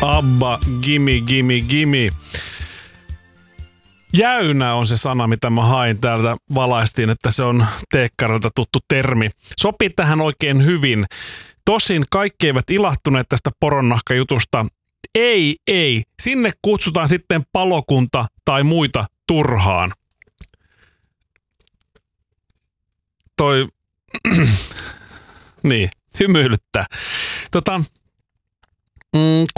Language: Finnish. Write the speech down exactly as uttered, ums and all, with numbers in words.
Abba, gimme, gimme, gimme. Jäynä on se sana, mitä mä hain täältä. Valaistiin, että se on teekkarilta tuttu termi. Sopii tähän oikein hyvin. Tosin kaikki eivät ilahtuneet tästä poronnahkajutusta. Ei, ei. Sinne kutsutaan sitten palokunta tai muita turhaan. Toi, niin, hymyilyttää. Tota, mm,